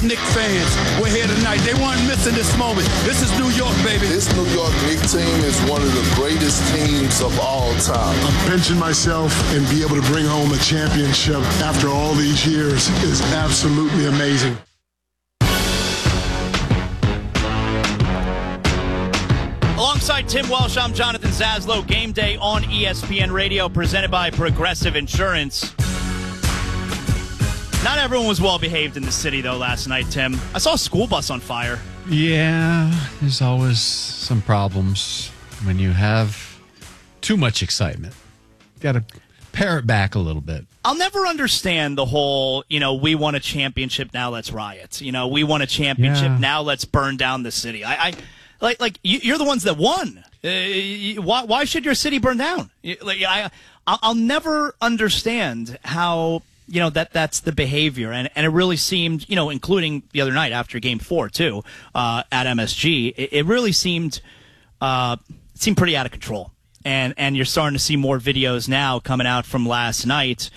Knicks fans were here tonight. They weren't missing this moment. This is New York, baby. This New York Knicks team is one of the greatest teams of all time. I'm pinching myself, and be able to bring home a championship after all these years is absolutely amazing. Alongside Tim Welsh, I'm Jonathan Zaslow. Game Day on ESPN Radio, presented by Progressive Insurance. Not everyone was well behaved in the city, though, last night, Tim. I saw a school bus on fire. Yeah, there's always some problems when you have too much excitement. Got to pare it back a little bit. I'll never understand the whole, we won a championship, now let's riot. We won a championship, now let's burn down the city. You're the ones that won. Why should your city burn down? I'll never understand how, that's the behavior. And it really seemed, including the other night after Game 4, too, at MSG, it really seemed pretty out of control. And you're starting to see more videos now coming out from last night,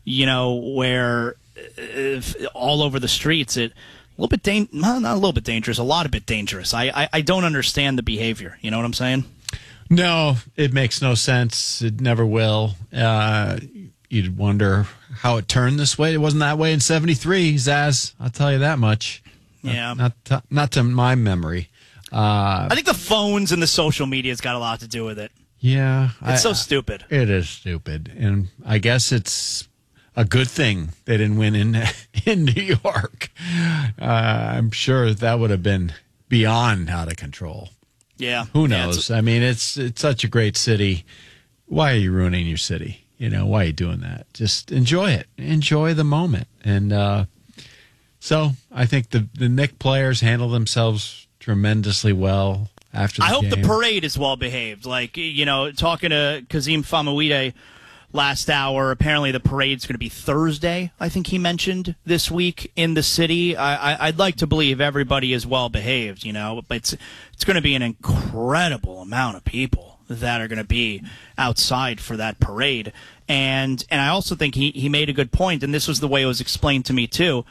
where all over the streets, a little bit not a little bit dangerous, a lot of bit dangerous. I don't understand the behavior. You know what I'm saying? No, it makes no sense. It never will. You'd wonder how it turned this way. It wasn't that way in '73, Zaz. I'll tell you that much. Yeah, not to my memory. I think the phones and the social media's got a lot to do with it. Yeah, it's so stupid. It is stupid, and I guess it's a good thing they didn't win in New York. I'm sure that would have been beyond out of control. Yeah. Who knows? I mean, it's such a great city. Why are you ruining your city? Why are you doing that? Just enjoy it. Enjoy the moment. And so I think the Knicks players handle themselves tremendously well after the game. I hope the parade is well behaved. Talking to Kazim Famouide last hour, apparently the parade's going to be Thursday, I think he mentioned, this week in the city. I'd like to believe everybody is well behaved, but it's going to be an incredible amount of people that are going to be outside for that parade. And I also think he made a good point, and this was the way it was explained to me too.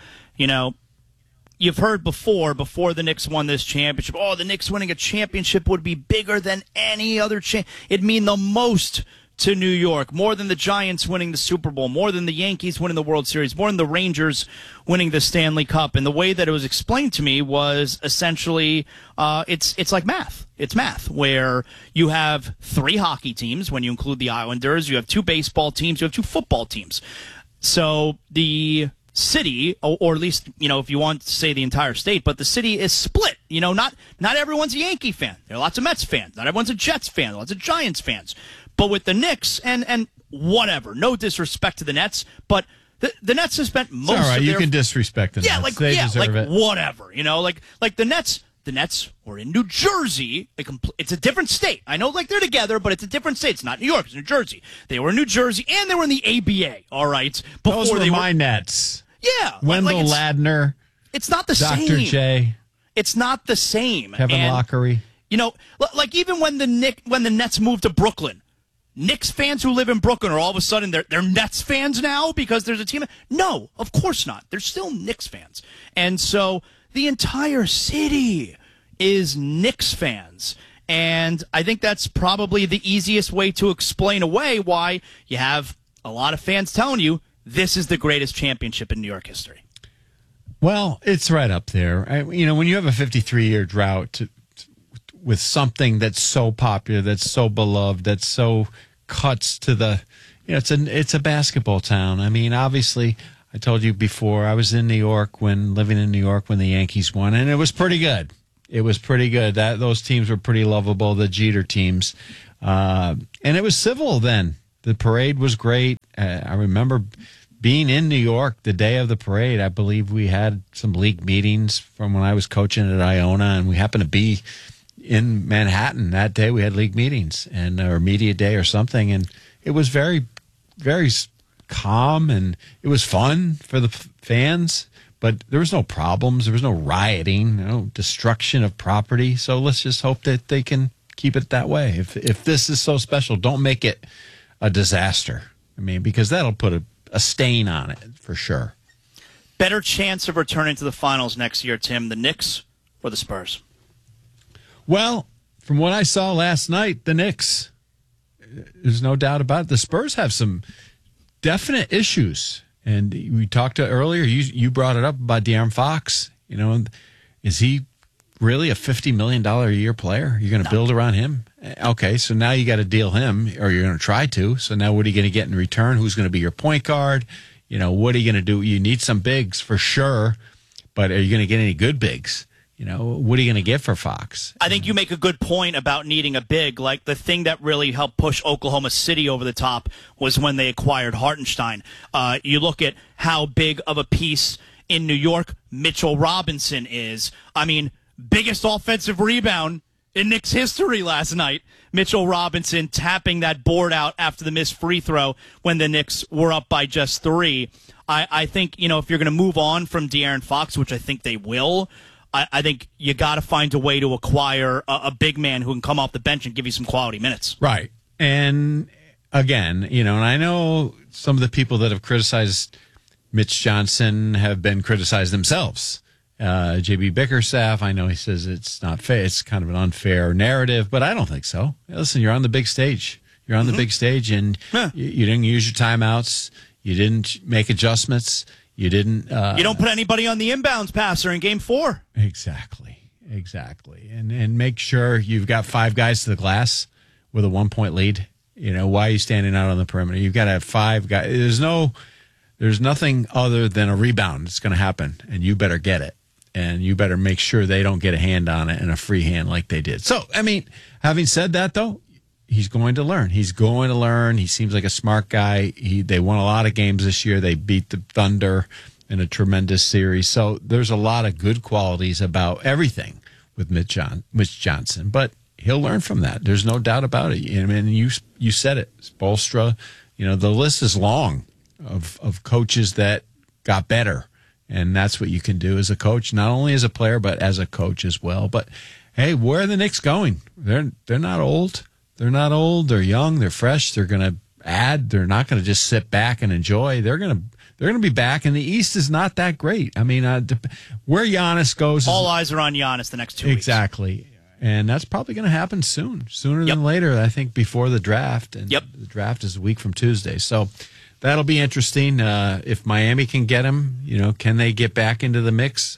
You've heard before the Knicks won this championship, the Knicks winning a championship would be bigger than any other it'd mean the most to New York, more than the Giants winning the Super Bowl, more than the Yankees winning the World Series, more than the Rangers winning the Stanley Cup. And the way that it was explained to me was essentially it's like math. It's math, where you have 3 hockey teams when you include the Islanders, you have 2 baseball teams, you have 2 football teams. So the city, or at least, if you want to say the entire state, but the city is split. Not everyone's a Yankee fan. There are lots of Mets fans. Not everyone's a Jets fan. Lots of Giants fans. But with the Knicks, and whatever, no disrespect to the Nets, but the Nets have spent most of their... you can disrespect the Nets. They deserve it. Whatever, like the Nets were in New Jersey. It's a different state. I know, they're together, but it's a different state. It's not New York. It's New Jersey. They were in New Jersey, and they were in the ABA, all right? Those were my Nets. Yeah. Wendell Ladner. It's not the same. Dr. J. It's not the same. Kevin Lockery. Even when the Nets moved to Brooklyn, Knicks fans who live in Brooklyn are all of a sudden they're Nets fans now because there's a team. No, of course not. They're still Knicks fans. And so the entire city is Knicks fans. And I think that's probably the easiest way to explain away why you have a lot of fans telling you this is the greatest championship in New York history. Well, it's right up there. When you have a 53-year drought with something that's so popular, that's so beloved, that so cuts to the, it's a basketball town. I mean, obviously, I told you before, I was living in New York when the Yankees won, and it was pretty good. It was pretty good. Those teams were pretty lovable, the Jeter teams. And it was civil then. The parade was great. I remember being in New York the day of the parade. I believe we had some league meetings from when I was coaching at Iona, and we happened to be in Manhattan that day. We had league meetings or media day or something, and it was very, very calm, and it was fun for the fans. But there was no problems. There was no rioting, no destruction of property. So let's just hope that they can keep it that way. If this is so special, don't make it a disaster. I mean, because that'll put a stain on it for sure. Better chance of returning to the finals next year, Tim, the Knicks or the Spurs? Well, from what I saw last night, the Knicks. There's no doubt about it. The Spurs have some definite issues. And we talked to earlier, you brought it up about De'Aaron Fox. You know, is he really a $50 million a year player? You're going to build around him? Okay, so now you got to deal him, or you're going to try to. So now what are you going to get in return? Who's going to be your point guard? You know, what are you going to do? You need some bigs for sure, but are you going to get any good bigs? You know, what are you going to get for Fox? I think you make a good point about needing a big. Like, the thing that really helped push Oklahoma City over the top was when they acquired Hartenstein. You look at how big of a piece in New York Mitchell Robinson is. I mean, biggest offensive rebound in Knicks history last night. Mitchell Robinson tapping that board out after the missed free throw when the Knicks were up by just 3. I think, you know, if you're going to move on from De'Aaron Fox, which I think they will, I think you got to find a way to acquire a big man who can come off the bench and give you some quality minutes. Right. And again, you know, and I know some of the people that have criticized Mitch Johnson have been criticized themselves. J.B. Bickerstaff, I know he says it's not fair. It's kind of an unfair narrative, but I don't think so. Listen, you're on the big stage. You're on the big stage, and you didn't use your timeouts. You didn't make adjustments. You didn't. You don't put anybody on the inbounds passer in Game 4. Exactly. And make sure you've got 5 guys to the glass with a 1-point lead. You know, why are you standing out on the perimeter? You've got to have 5 guys. There's nothing other than a rebound that's going to happen, and you better get it. And you better make sure they don't get a hand on it and a free hand like they did. So, I mean, having said that, though, he's going to learn. He seems like a smart guy. They won a lot of games this year. They beat the Thunder in a tremendous series. So there's a lot of good qualities about everything with Mitch Johnson. But he'll learn from that. There's no doubt about it. I mean, you said it. Spoelstra, you know, the list is long of coaches that got better. And that's what you can do as a coach, not only as a player, but as a coach as well. But, hey, where are the Knicks going? They're not old. They're not old. They're young. They're fresh. They're going to add. They're not going to just sit back and enjoy. They're going to be back, and the East is not that great. I mean, where Giannis goes. All eyes are on Giannis the next 2 weeks. Exactly. And that's probably going to happen sooner than later, I think, before the draft. And the draft is a week from Tuesday. So that'll be interesting. If Miami can get him, you know, can they get back into the mix?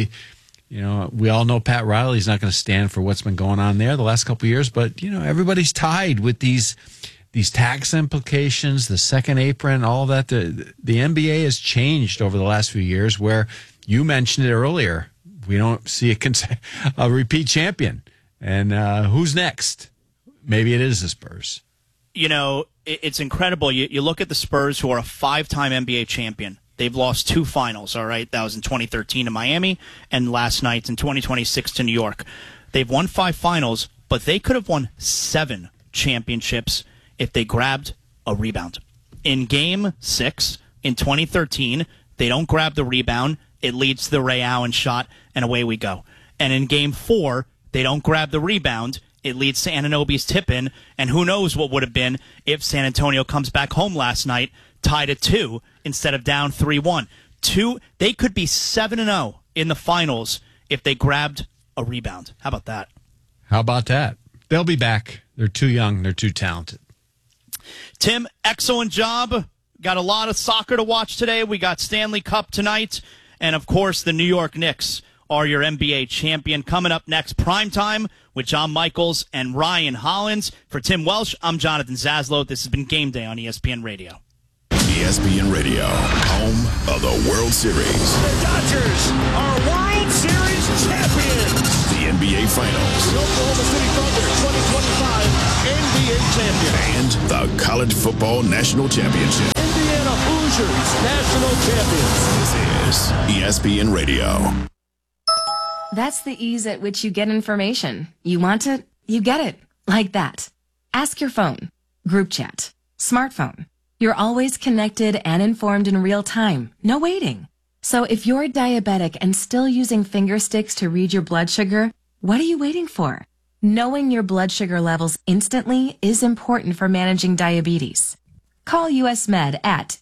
You know, we all know Pat Riley's not going to stand for what's been going on there the last couple of years, but, you know, everybody's tied with these tax implications, the second apron, all that. The NBA has changed over the last few years, where you mentioned it earlier. We don't see a repeat champion. And who's next? Maybe it is the Spurs. You know, it's incredible. You look at the Spurs, who are a 5-time NBA champion. They've lost 2 finals, all right? That was in 2013 to Miami, and last night in 2026 to New York. They've won 5 finals, but they could have won 7 championships if they grabbed a rebound. In Game 6 in 2013, they don't grab the rebound. It leads to the Ray Allen shot, and away we go. And in Game 4, they don't grab the rebound. It leads to Anunoby's tip-in, and who knows what would have been if San Antonio comes back home last night, tied at 2 instead of down 3-1. They could be 7-0 in the finals if they grabbed a rebound. How about that? How about that? They'll be back. They're too young. They're too talented. Tim, excellent job. Got a lot of soccer to watch today. We got Stanley Cup tonight. And, of course, the New York Knicks are your NBA champion. Coming up next, Primetime with John Michaels and Ryan Hollins. For Tim Welsh, I'm Jonathan Zaslow. This has been Game Day on ESPN Radio. ESPN Radio, home of the World Series. The Dodgers are World Series champions. The NBA Finals. The Oklahoma City Thunder 2025 NBA champion. And the College Football National Championship. Indiana Hoosiers national champions. This is ESPN Radio. That's the ease at which you get information. You want it, you get it. Like that. Ask your phone. Group chat. Smartphone. You're always connected and informed in real time. No waiting. So if you're diabetic and still using finger sticks to read your blood sugar, what are you waiting for? Knowing your blood sugar levels instantly is important for managing diabetes. Call US Med at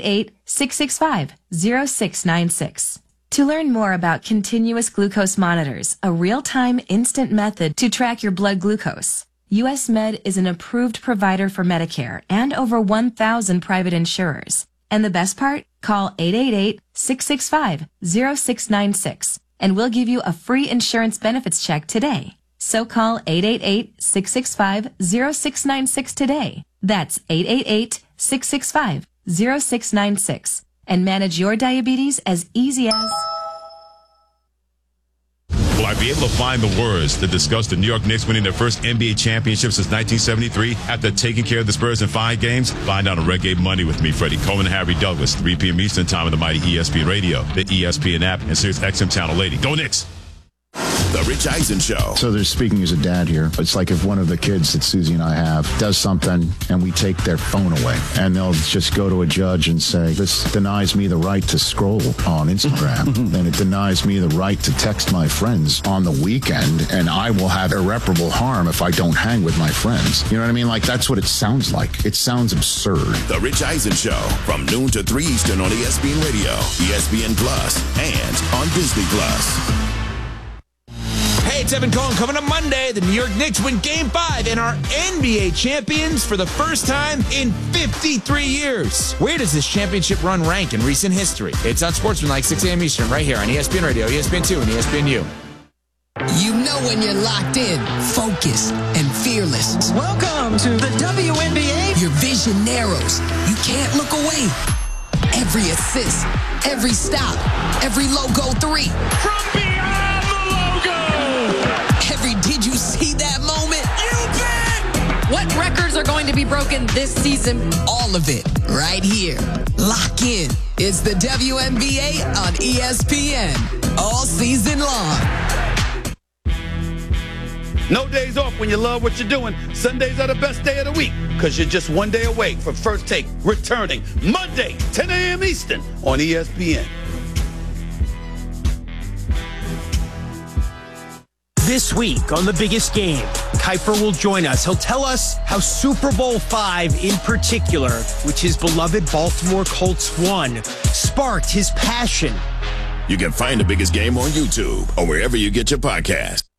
888-665-0696. To learn more about continuous glucose monitors, a real-time instant method to track your blood glucose, US Med is an approved provider for Medicare and over 1,000 private insurers. And the best part? Call 888-665-0696 and we'll give you a free insurance benefits check today. So call 888-665-0696 today. That's 888-665-0696 and manage your diabetes as easy as... Will I be able to find the words to discuss the New York Knicks winning their first NBA championship since 1973 after taking care of the Spurs in 5 games? Find out on Red Gate Monday with me, Freddie Coleman and Harry Douglas, 3 p.m. Eastern Time on the mighty ESPN Radio, the ESPN app, and Sirius XM Channel 80. Go Knicks! The Rich Eisen Show. So there's speaking as a dad here. It's like if one of the kids that Susie and I have does something and we take their phone away and they'll just go to a judge and say, this denies me the right to scroll on Instagram and it denies me the right to text my friends on the weekend and I will have irreparable harm if I don't hang with my friends. You know what I mean? Like that's what it sounds like. It sounds absurd. The Rich Eisen Show from noon to 3 Eastern on ESPN Radio, ESPN Plus, and on Disney Plus. Hey, it's Evan Cohen. Coming up Monday, the New York Knicks win Game 5 and are NBA champions for the first time in 53 years. Where does this championship run rank in recent history? It's on Sportsmanlike, 6 a.m. Eastern, right here on ESPN Radio, ESPN2, and ESPNU. You know when you're locked in, focused, and fearless. Welcome to the WNBA. Your vision narrows. You can't look away. Every assist, every stop, every logo 3. From beyond the logo! Every did you see that moment? You bet! What records are going to be broken this season? All of it, right here. Lock in. It's the WNBA on ESPN. All season long. No days off when you love what you're doing. Sundays are the best day of the week because you're just one day away from First Take returning Monday, 10 a.m. Eastern on ESPN. This week on The Biggest Game, Kuiper will join us. He'll tell us how Super Bowl V in particular, which his beloved Baltimore Colts won, sparked his passion. You can find The Biggest Game on YouTube or wherever you get your podcast.